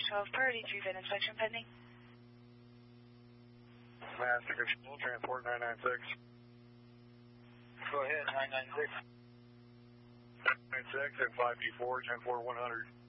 12 priority 3 VIN inspection pending. Master Control, transport 996. Go ahead, 996. 996 and 524, 104 100.